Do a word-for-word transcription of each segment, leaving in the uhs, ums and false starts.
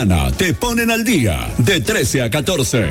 Te ponen al día de trece a catorce.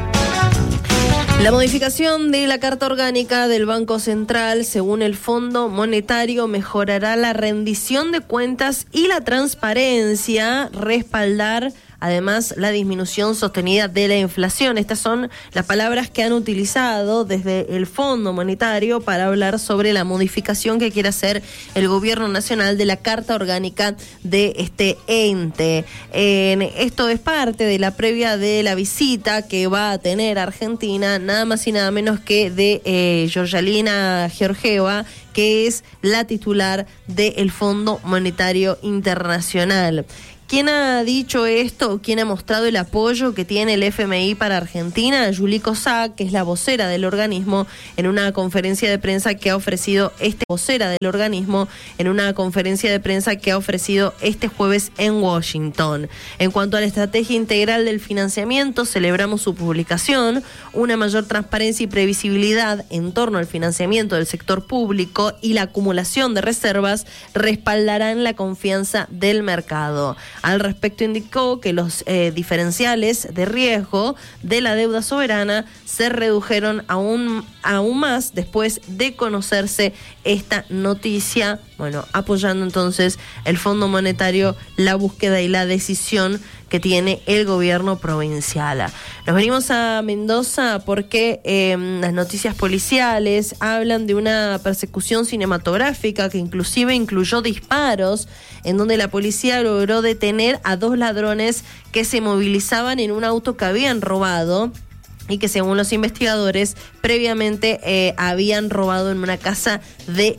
La modificación de la Carta Orgánica del Banco Central, según el Fondo Monetario, mejorará la rendición de cuentas y la transparencia, respaldar además la disminución sostenida de la inflación. Estas son las palabras que han utilizado desde el Fondo Monetario para hablar sobre la modificación que quiere hacer el Gobierno Nacional de la Carta Orgánica de este ente. En esto es parte de la previa de la visita que va a tener Argentina, nada más y nada menos que de eh, Georgina Georgieva, que es la titular del Fondo Monetario Internacional. ¿Quién ha dicho esto? ¿Quién ha mostrado el apoyo que tiene el F M I para Argentina? Julie Cossack, que es la vocera del organismo, en una conferencia de prensa que ha ofrecido este vocera del organismo en una conferencia de prensa que ha ofrecido este jueves en Washington. En cuanto a la estrategia integral del financiamiento, celebramos su publicación. Una mayor transparencia y previsibilidad en torno al financiamiento del sector público y la acumulación de reservas respaldarán la confianza del mercado. Al respecto, indicó que los eh, diferenciales de riesgo de la deuda soberana se redujeron aún, aún más después de conocerse esta noticia, bueno, apoyando entonces el Fondo Monetario la búsqueda y la decisión que tiene el gobierno provincial. Nos venimos a Mendoza porque eh, las noticias policiales hablan de una persecución cinematográfica que inclusive incluyó disparos, en donde la policía logró detener a dos ladrones que se movilizaban en un auto que habían robado y que, según los investigadores, previamente eh, habían robado en una casa de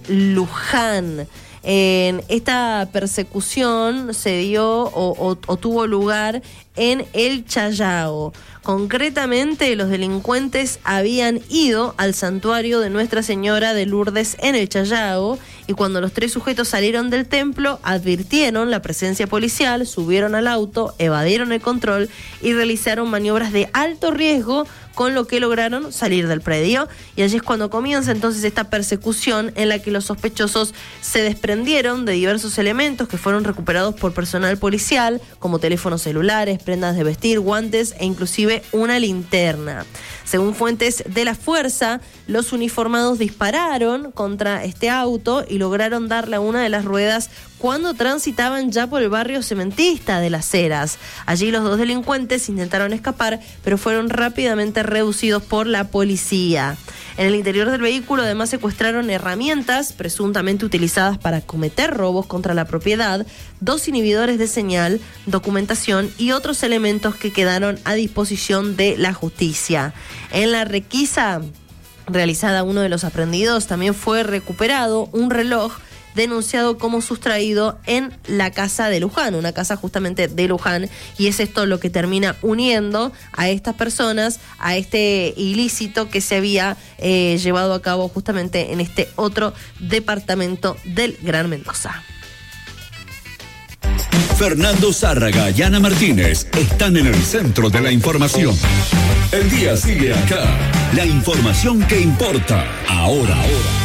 Luján. En esta persecución se dio o, o, o tuvo lugar en El Chayao. Concretamente, los delincuentes habían ido al santuario de Nuestra Señora de Lourdes en El Chayao, y cuando los tres sujetos salieron del templo, advirtieron la presencia policial, subieron al auto, evadieron el control y realizaron maniobras de alto riesgo, con lo que lograron salir del predio. Y allí es cuando comienza entonces esta persecución en la que los sospechosos se desprendieron de diversos elementos que fueron recuperados por personal policial, como teléfonos celulares, prendas de vestir, guantes e inclusive una linterna. Según fuentes de la fuerza, los uniformados dispararon contra este auto y lograron darle a una de las ruedas cuando transitaban ya por el barrio cementista de Las Heras. Allí los dos delincuentes intentaron escapar, pero fueron rápidamente reducidos por la policía. En el interior del vehículo además secuestraron herramientas presuntamente utilizadas para cometer robos contra la propiedad, dos inhibidores de señal, documentación y otros elementos que quedaron a disposición de la justicia. En la requisa realizada a uno de los aprendidos también fue recuperado un reloj denunciado como sustraído en la casa de Luján, una casa justamente de Luján, y es esto lo que termina uniendo a estas personas a este ilícito que se había eh, llevado a cabo justamente en este otro departamento del Gran Mendoza. Fernando Zárraga y Ana Martínez están en el centro de la información. El día sigue acá. La información que importa ahora, ahora.